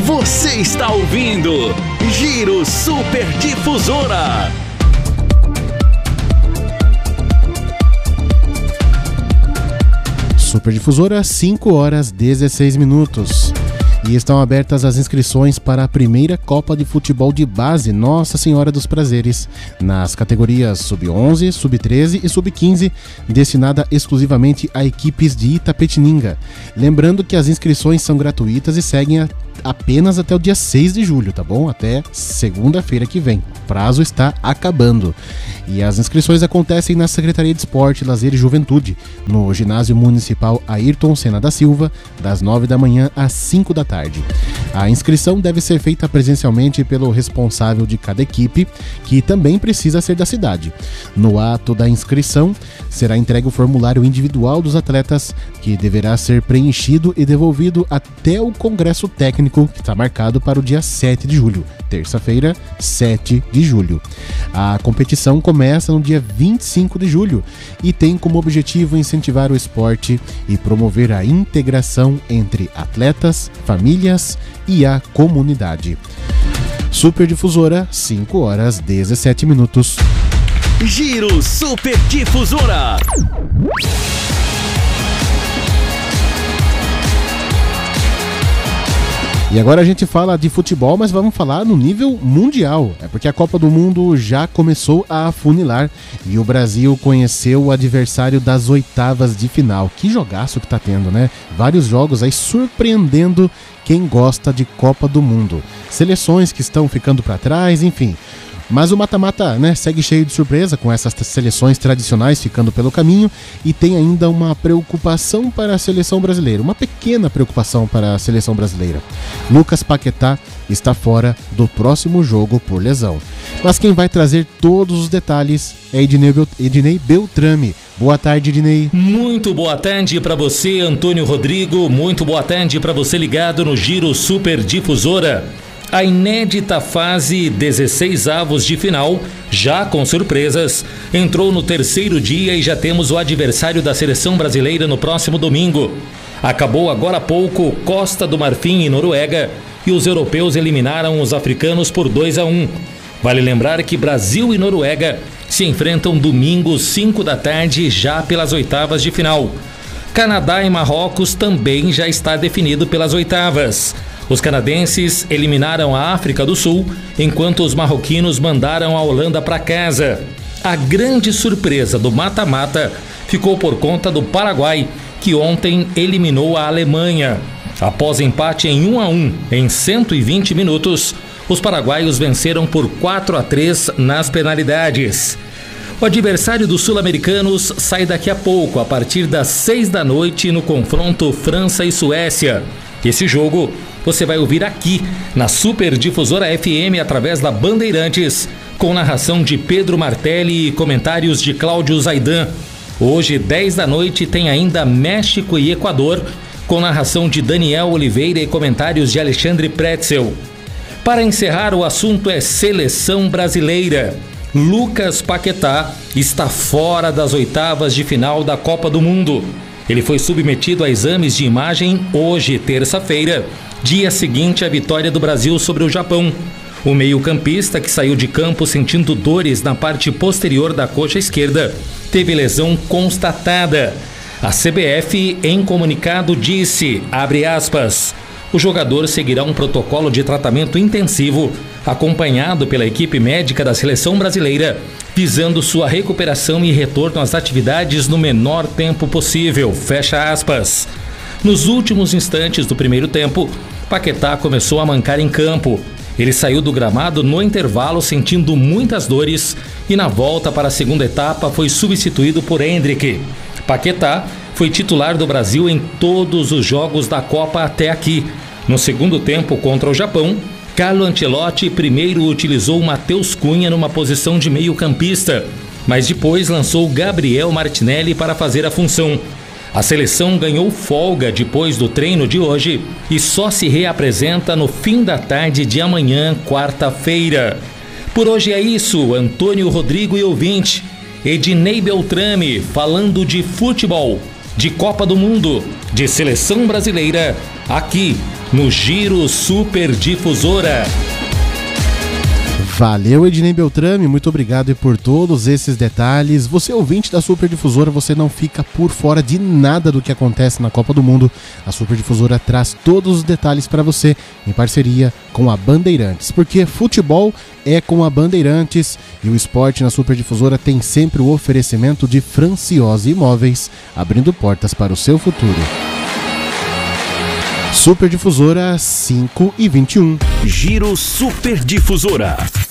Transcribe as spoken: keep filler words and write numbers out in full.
Você está ouvindo Giro Super Difusora. Super Difusora, cinco horas e dezesseis minutos. E estão abertas as inscrições para a primeira Copa de Futebol de Base Nossa Senhora dos Prazeres, nas categorias sub onze, sub treze e sub quinze, destinada exclusivamente a equipes de Itapetininga. Lembrando que as inscrições são gratuitas e seguem a apenas até o dia seis de julho, tá bom? Até segunda-feira que vem. O prazo está acabando. E as inscrições acontecem na Secretaria de Esporte, Lazer e Juventude, no Ginásio Municipal Ayrton Senna da Silva, das nove da manhã às cinco da tarde. A inscrição deve ser feita presencialmente pelo responsável de cada equipe, que também precisa ser da cidade. No ato da inscrição, será entregue o formulário individual dos atletas, que deverá ser preenchido e devolvido até o Congresso Técnico, que está marcado para o dia sete de julho, terça-feira, sete de julho. A competição começa no dia vinte e cinco de julho e tem como objetivo incentivar o esporte e promover a integração entre atletas, famílias e a comunidade. Super Difusora, cinco horas e dezessete minutos. Giro Super Difusora. E agora a gente fala de futebol, mas vamos falar no nível mundial. É porque a Copa do Mundo já começou a afunilar e o Brasil conheceu o adversário das oitavas de final. Que jogaço que tá tendo, né? Vários jogos aí surpreendendo quem gosta de Copa do Mundo. Seleções que estão ficando para trás, enfim. Mas o mata-mata, né, segue cheio de surpresa, com essas seleções tradicionais ficando pelo caminho, e tem ainda uma preocupação para a seleção brasileira, uma pequena preocupação para a seleção brasileira. Lucas Paquetá está fora do próximo jogo por lesão. Mas quem vai trazer todos os detalhes é Ednei, Bel- Ednei Beltrame. Boa tarde, Ednei. Muito boa tarde para você, Antônio Rodrigo. Muito boa tarde para você ligado no Giro Super Difusora. A inédita fase dezesseis avos de final, já com surpresas, entrou no terceiro dia e já temos o adversário da seleção brasileira no próximo domingo. Acabou agora há pouco Costa do Marfim e Noruega e os europeus eliminaram os africanos por dois a um. Vale lembrar que Brasil e Noruega se enfrentam domingo, cinco da tarde, já pelas oitavas de final. Canadá e Marrocos também já está definido pelas oitavas. Os canadenses eliminaram a África do Sul, enquanto os marroquinos mandaram a Holanda para casa. A grande surpresa do mata-mata ficou por conta do Paraguai, que ontem eliminou a Alemanha. Após empate em um a um em cento e vinte minutos, os paraguaios venceram por quatro a três nas penalidades. O adversário dos sul-americanos sai daqui a pouco, a partir das seis da noite, no confronto França e Suécia. Esse jogo você vai ouvir aqui na Super Difusora F M através da Bandeirantes, com narração de Pedro Martelli e comentários de Cláudio Zaidan. Hoje, dez da noite, tem ainda México e Equador, com narração de Daniel Oliveira e comentários de Alexandre Pretzel. Para encerrar, o assunto é seleção brasileira. Lucas Paquetá está fora das oitavas de final da Copa do Mundo. Ele foi submetido a exames de imagem hoje, terça-feira, dia seguinte à vitória do Brasil sobre o Japão. O meio-campista, que saiu de campo sentindo dores na parte posterior da coxa esquerda, teve lesão constatada. A C B F, em comunicado, disse, abre aspas, o jogador seguirá um protocolo de tratamento intensivo, acompanhado pela equipe médica da seleção brasileira, visando sua recuperação e retorno às atividades no menor tempo possível, fecha aspas. Nos últimos instantes do primeiro tempo, Paquetá começou a mancar em campo. Ele saiu do gramado no intervalo sentindo muitas dores e na volta para a segunda etapa foi substituído por Endrick. Paquetá foi titular do Brasil em todos os jogos da Copa até aqui. No segundo tempo contra o Japão, Carlo Ancelotti primeiro utilizou Matheus Cunha numa posição de meio-campista, mas depois lançou Gabriel Martinelli para fazer a função. A seleção ganhou folga depois do treino de hoje e só se reapresenta no fim da tarde de amanhã, quarta-feira. Por hoje é isso, Antônio Rodrigo e ouvinte. Ednei Beltrame falando de futebol, de Copa do Mundo, de seleção brasileira, aqui no Giro Super Difusora. Valeu, Ednei Beltrame, muito obrigado e por todos esses detalhes. Você, ouvinte da Super Difusora, você não fica por fora de nada do que acontece na Copa do Mundo. A Super Difusora traz todos os detalhes para você em parceria com a Bandeirantes, porque futebol é com a Bandeirantes e o esporte na Super Difusora tem sempre o oferecimento de Franciosa Imóveis, abrindo portas para o seu futuro. Super Difusora cinco e vinte e um. Giro Super Difusora.